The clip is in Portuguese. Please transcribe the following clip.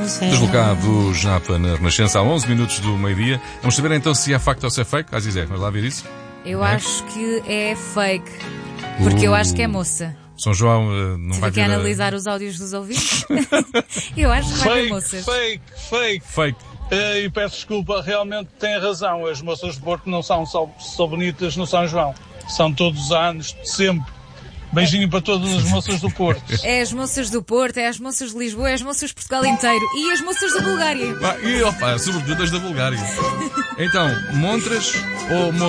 Deslocado Japa na Renascença, a 11 minutos do meio-dia. Vamos saber então se é facto ou se é fake. Azizé, vamos lá ver isso? Eu acho que é fake. Porque eu acho que é moça. São João não vai ter ter... que analisar os áudios dos ouvintes. Eu acho que vai ter moças. Fake. E peço desculpa, realmente tem razão. As moças de Porto não são só bonitas no São João. São todos os anos, sempre. Beijinho para todas as moças do Porto. É as moças do Porto, é as moças de Lisboa, é as moças de Portugal inteiro e as moças da Bulgária. E, sobretudo as da Bulgária. Então, montras ou